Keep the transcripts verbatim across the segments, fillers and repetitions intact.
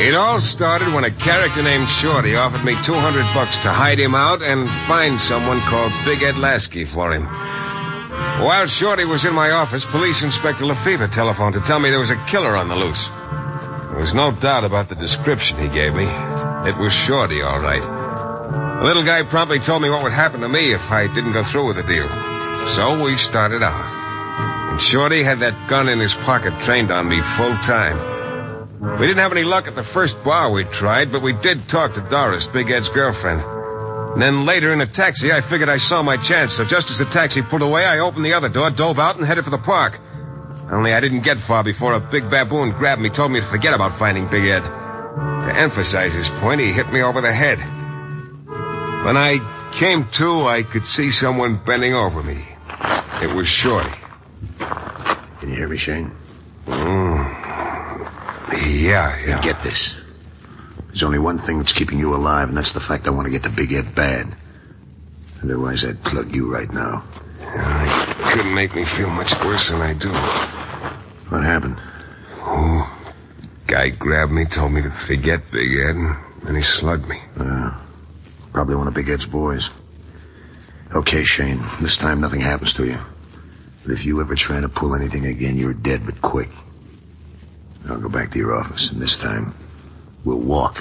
It all started when a character named Shorty offered me two hundred bucks to hide him out and find someone called Big Ed Lasky for him. While Shorty was in my office, Police Inspector Lefevre telephoned to tell me there was a killer on the loose. There was no doubt about the description he gave me. It was Shorty, all right. The little guy promptly told me what would happen to me if I didn't go through with the deal. So we started out. And Shorty had that gun in his pocket trained on me full time. We didn't have any luck at the first bar we tried, but we did talk to Doris, Big Ed's girlfriend. And then later in a taxi, I figured I saw my chance, so just as the taxi pulled away, I opened the other door, dove out, and headed for the park. Only I didn't get far before a big baboon grabbed me, told me to forget about finding Big Ed. To emphasize his point, he hit me over the head. When I came to, I could see someone bending over me. It was Shorty. Can you hear me, Shane? Mm. Yeah, yeah. And get this. There's only one thing that's keeping you alive, and that's the fact I want to get to Big Ed bad. Otherwise, I'd plug you right now. Yeah, it couldn't make me feel much worse than I do. What happened? Oh, guy grabbed me, told me to forget Big Ed, and he slugged me. Uh, probably one of Big Ed's boys. Okay, Shane, this time nothing happens to you. But if you ever try to pull anything again, you're dead, but quick. I'll go back to your office, and this time, we'll walk.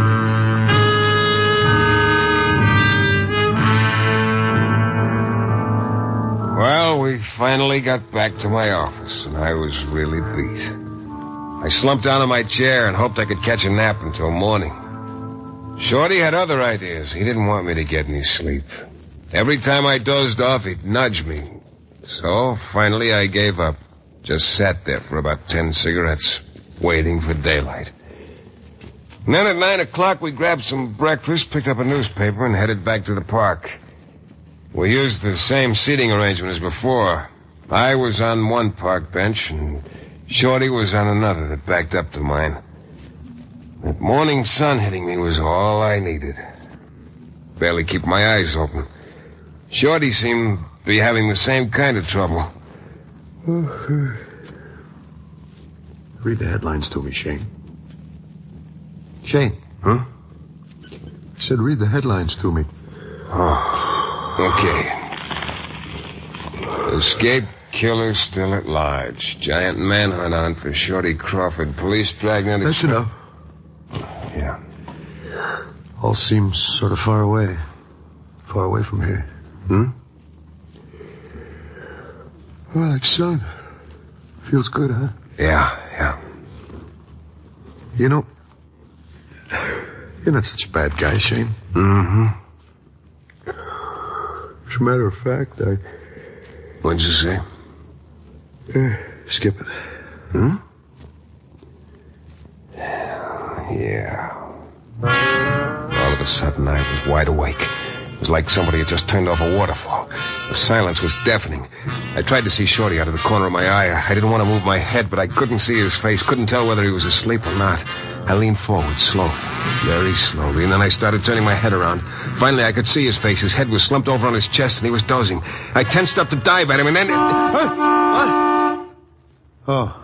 Well, we finally got back to my office, and I was really beat. I slumped down in my chair and hoped I could catch a nap until morning. Shorty had other ideas. He didn't want me to get any sleep. Every time I dozed off, he'd nudge me. So, finally, I gave up. Just sat there for about ten cigarettes, waiting for daylight. And then at nine o'clock, we grabbed some breakfast, picked up a newspaper, and headed back to the park. We used the same seating arrangement as before. I was on one park bench, and Shorty was on another that backed up to mine. That morning sun hitting me was all I needed. Barely keep my eyes open. Shorty seemed to be having the same kind of trouble. Read the headlines to me, Shane. Shane. Huh? I said read the headlines to me. Oh, okay. Escaped killer still at large. Giant manhunt on for Shorty Crawford. Police dragnet... That's enough. Yeah. All seems sort of far away. Far away from here. Hmm? Well, like sun. Feels good, huh? Yeah, yeah. You know, you're not such a bad guy, Shane. Mm-hmm. As a matter of fact, I... What'd you say? Uh, skip it. Hmm? Yeah. All of a sudden, I was wide awake. It was like somebody had just turned off a waterfall. The silence was deafening. I tried to see Shorty out of the corner of my eye. I didn't want to move my head, but I couldn't see his face, couldn't tell whether he was asleep or not. I leaned forward slowly, very slowly, and then I started turning my head around. Finally, I could see his face. His head was slumped over on his chest, and he was dozing. I tensed up to dive at him, and then... Huh? What? Oh.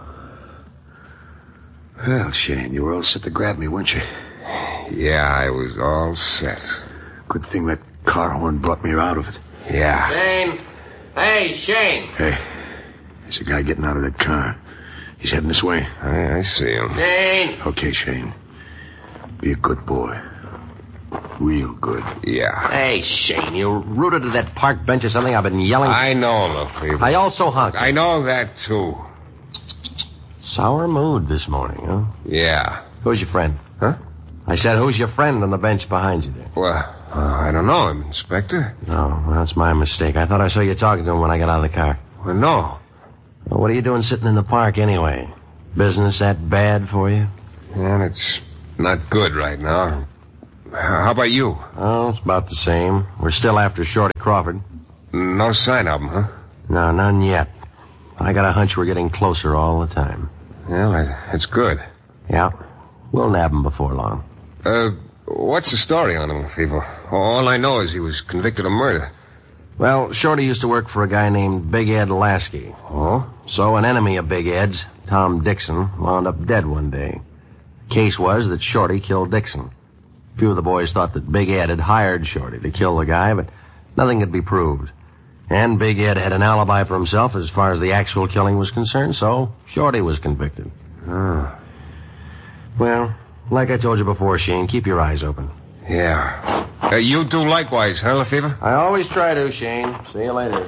Well, Shane, you were all set to grab me, weren't you? Yeah, I was all set. Good thing that car horn brought me out of it. Yeah. Shane. Hey, Shane. Hey, there's a guy getting out of that car. He's heading this way. I, I see him. Shane. Okay, Shane. Be a good boy. Real good. Yeah. Hey, Shane, you rooted to that park bench or something? I've been yelling... I know, Lefevre. I also honked. I know that, too. Sour mood this morning, huh? Yeah. Who's your friend? Huh? I said, who's your friend on the bench behind you there? Well, uh, I don't know him, Inspector. No, well, that's my mistake. I thought I saw you talking to him when I got out of the car. Well, no. Well, what are you doing sitting in the park anyway? Business that bad for you? And it's not good right now. How about you? Oh, it's about the same. We're still after Shorty Crawford. No sign of him, huh? No, none yet. I got a hunch we're getting closer all the time. Well, it's good. Yeah. We'll nab him before long. Uh, what's the story on him, Lefevre? All I know is he was convicted of murder. Well, Shorty used to work for a guy named Big Ed Lasky. Oh? So an enemy of Big Ed's, Tom Dixon, wound up dead one day. Case was that Shorty killed Dixon. A few of the boys thought that Big Ed had hired Shorty to kill the guy, but nothing could be proved. And Big Ed had an alibi for himself as far as the actual killing was concerned, so Shorty was convicted. Oh. Well, like I told you before, Shane, keep your eyes open. Yeah. Uh, you do likewise, huh, Lefevre? I always try to, Shane. See you later.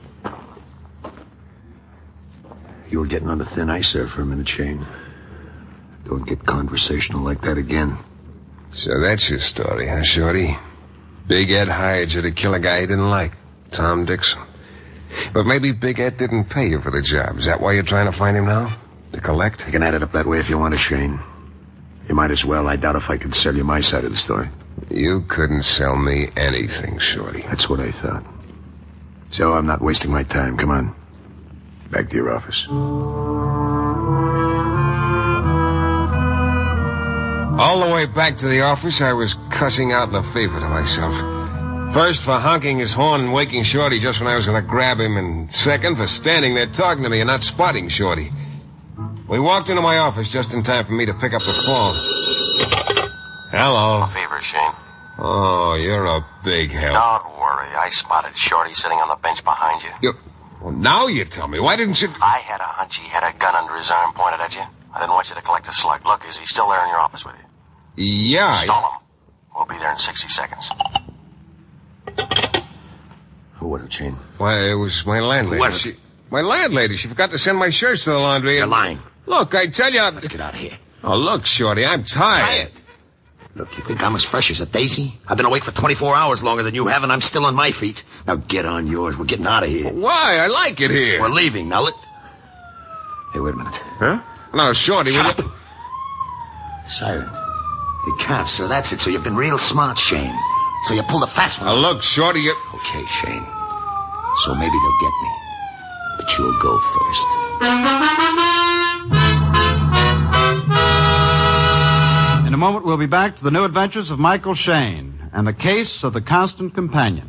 You were getting on the thin ice there for a minute, Shane. Don't get conversational like that again. So that's your story, huh, Shorty? Big Ed hired you to kill a guy he didn't like, Tom Dixon. But maybe Big Ed didn't pay you for the job. Is that why you're trying to find him now? To collect? You can add it up that way if you want to, Shane. You might as well. I doubt if I could sell you my side of the story. You couldn't sell me anything, Shorty. That's what I thought. So I'm not wasting my time. Come on. Back to your office. All the way back to the office, I was cussing out Lefevre to myself. First, for honking his horn and waking Shorty just when I was going to grab him, and second, for standing there talking to me and not spotting Shorty. We walked into my office just in time for me to pick up the phone. Hello. Lefevre, Shane. Oh, you're a big help. Don't worry. I spotted Shorty sitting on the bench behind you. You... Well, now you tell me. Why didn't you... I had a hunch he had a gun under his arm pointed at you. I didn't want you to collect a slug. Look, is he still there in your office with you? Yeah. Stole him. We'll be there in sixty seconds. Who was it, Shane? Why, it was my landlady. What? She... My landlady. She forgot to send my shirts to the laundry. You're and... lying. Look, I tell you... Let's get out of here. Oh, look, Shorty, I'm tired. Tired? Look, you think I'm as fresh as a daisy? I've been awake for twenty-four hours longer than you have, and I'm still on my feet. Now get on yours. We're getting out of here. Why? I like it here. We're leaving. Now let... Hey, wait a minute. Huh? No, Shorty, will Shut you... up. Siren. The cops, so that's it. So you've been real smart, Shane. So you pulled a fast one. Now, look, Shorty, you... Okay, Shane. So maybe they'll get me. But you'll go first. In a moment, we'll be back to the new adventures of Michael Shane and the case of the Constant Companion.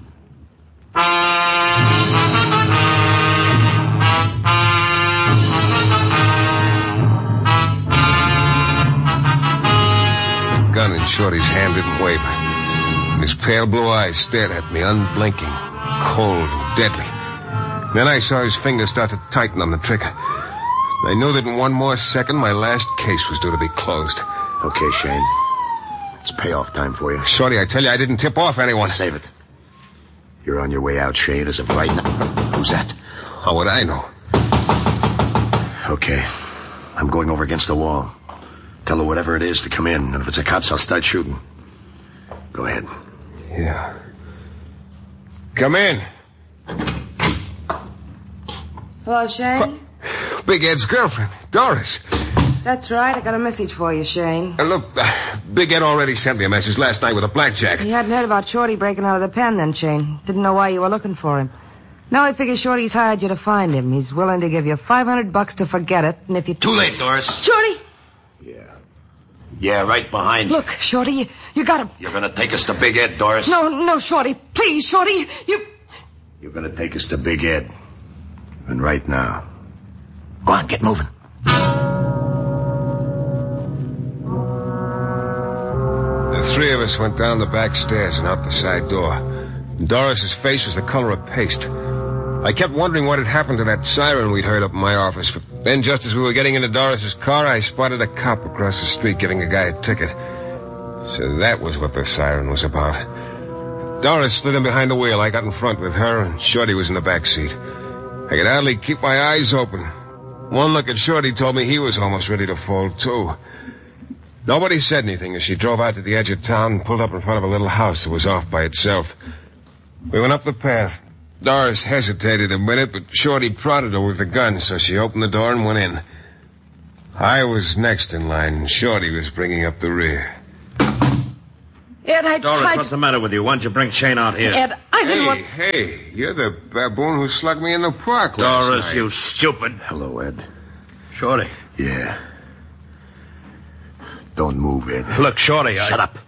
The gun in Shorty's hand didn't waver. His pale blue eyes stared at me, unblinking, cold and deadly. Then I saw his fingers start to tighten on the trigger. I knew that in one more second, my last case was due to be closed. Okay, Shane. It's payoff time for you. Shorty, I tell you, I didn't tip off anyone. Save it. You're on your way out, Shane, as of right now. Who's that? How would I know? Okay. I'm going over against the wall. Tell her whatever it is to come in, and if it's the cops, I'll start shooting. Go ahead. Yeah. Come in. Hello, Shane? Big Ed's girlfriend, Doris. That's right. I got a message for you, Shane. Uh, look, uh, Big Ed already sent me a message last night with a blackjack. He hadn't heard about Shorty breaking out of the pen then, Shane. Didn't know why you were looking for him. Now I figure Shorty's hired you to find him. He's willing to give you five hundred bucks to forget it, and if you... Too late, Doris. Shorty! Yeah. Yeah, right behind you. Look, Shorty, you, you gotta... You're gonna take us to Big Ed, Doris. No, no, Shorty. Please, Shorty, you... You're gonna take us to Big Ed. And right now. Go on, get moving. The three of us went down the back stairs and out the side door. Doris's face was the color of paste. I kept wondering what had happened to that siren we'd heard up in my office, but then just as we were getting into Doris's car, I spotted a cop across the street giving a guy a ticket. So that was what the siren was about. Doris slid in behind the wheel. I got in front with her, and Shorty was in the back seat. I could hardly keep my eyes open. One look at Shorty told me he was almost ready to fall, too. Nobody said anything as she drove out to the edge of town and pulled up in front of a little house that was off by itself. We went up the path. Doris hesitated a minute, but Shorty prodded her with the gun, so she opened the door and went in. I was next in line, and Shorty was bringing up the rear. Ed, I Doris, tried... what's the matter with you? Why don't you bring Shane out here? Ed, I didn't Hey, want... hey, you're the baboon who slugged me in the park last Doris, night. you stupid. Hello, Ed. Shorty. Yeah. Don't move, Ed. Look, Shorty, I... Shut up.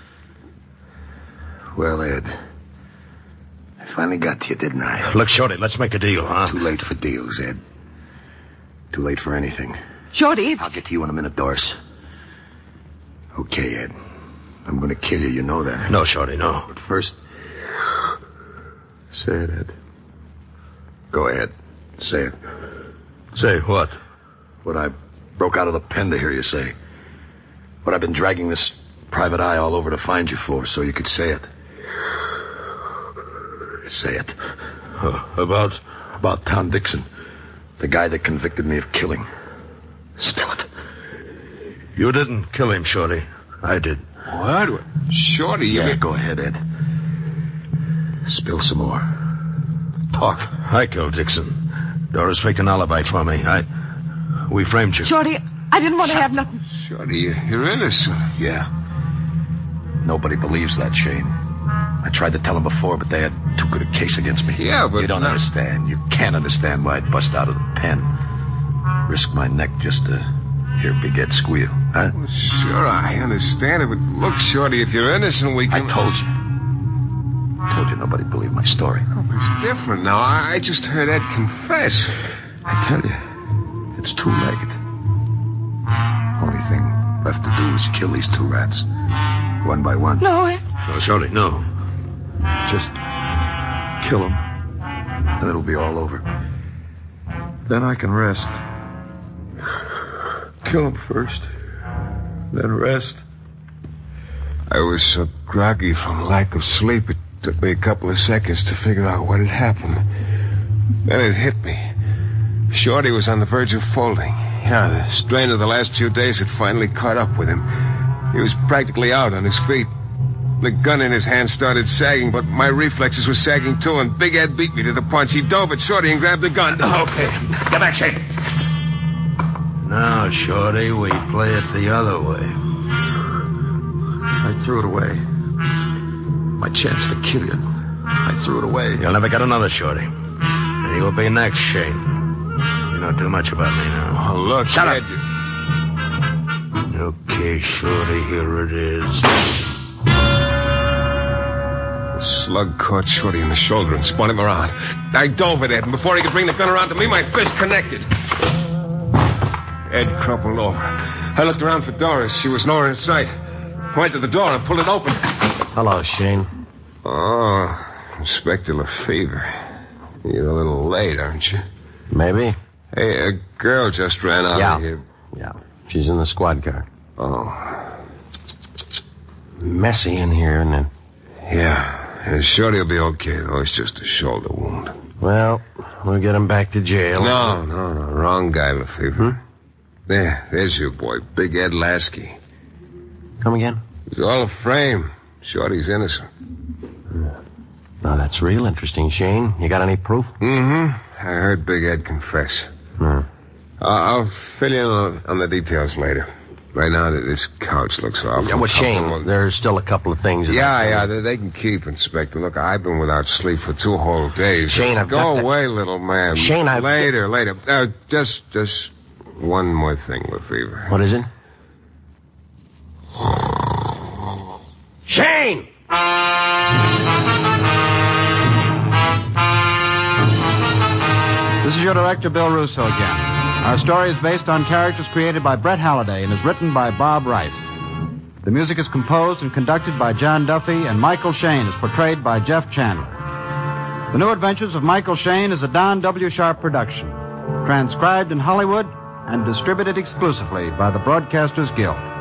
Well, Ed, I finally got to you, didn't I? Look, Shorty, let's make a deal, huh? Too late for deals, Ed. Too late for anything. Shorty... I'll get to you in a minute, Doris. Okay, Ed. I'm gonna kill you, you know that. No, Shorty, no. But first... Say it, Ed. Go ahead. Say it. Say what? What I broke out of the pen to hear you say. What I've been dragging this private eye all over to find you for, so you could say it. Say it. Uh, about? About Tom Dixon. The guy that convicted me of killing. Spill it. You didn't kill him, Shorty. I did. What? Shorty, you... Yeah, go ahead, Ed. Spill some more. Talk. I killed Dixon. Doris faked an alibi for me. I... We framed you. Shorty, I didn't want to have nothing. Shorty, you're innocent. Yeah. Nobody believes that, Shane. I tried to tell them before, but they had too good a case against me. Yeah, but... You don't not... understand. You can't understand why I'd bust out of the pen. Risk my neck just to hear Big Ed squeal, huh? Well, sure, I understand it, but look, Shorty, if you're innocent, we can... I told you. I told you nobody believed my story. Oh, but it's different now. I just heard Ed confess. I tell you, it's too late. Only thing left to do is kill these two rats. One by one. No, Ed. No, Shorty, no. Just kill them, and it'll be all over. Then I can rest. Kill them first, then rest. I was so groggy from lack of sleep, it took me a couple of seconds to figure out what had happened. Then it hit me. Shorty was on the verge of folding. Yeah, the strain of the last few days had finally caught up with him. He was practically out on his feet. The gun in his hand started sagging, but my reflexes were sagging too, and Big Ed beat me to the punch. He dove at Shorty and grabbed the gun. Okay. Get back, Shane. Now, Shorty, we play it the other way. I threw it away. My chance to kill you. I threw it away. You'll never get another, Shorty. And you'll be next, Shane. You know too much about me now. Oh, look, Shut Ed, up. you- Okay, Shorty, here it is. The slug caught Shorty in the shoulder and spun him around. I dove at Ed, and before he could bring the gun around to me, my fist connected. Ed crumpled over. I looked around for Doris. She was nowhere in sight. Went to the door and pulled it open. Hello, Shane. Oh, Inspector Lefevre. You're a little late, aren't you? Maybe? Hey, a girl just ran out Yeah. of here. Yeah. She's in the squad car. Oh. Messy in here, isn't it? Yeah. Yeah, Shorty will be okay, though. It's just a shoulder wound. Well, we'll get him back to jail. No, no, no. Wrong guy, Lefevre. Hmm? There, there's your boy, Big Ed Lasky. Come again? It's all a frame. Shorty's innocent. Now, that's real interesting, Shane. You got any proof? Mm-hmm. I heard Big Ed confess. Hmm. Uh, I'll fill you in on, on the details later. Right now, this couch looks awful. Yeah, well, Shane, there's still a couple of things. in Yeah, that yeah, thing. they, they can keep, Inspector. Look, I've been without sleep for two whole days. Shane, I've Go got that- away, little man. Shane, I've- Later, later. Uh, just, just one more thing, Lefevre. What is it? Shane! This is your director, Bill Russo, again. Our story is based on characters created by Brett Halliday and is written by Bob Wright. The music is composed and conducted by John Duffy, and Michael Shane is portrayed by Jeff Chandler. The New Adventures of Michael Shane is a Don W. Sharp production, transcribed in Hollywood and distributed exclusively by the Broadcasters Guild.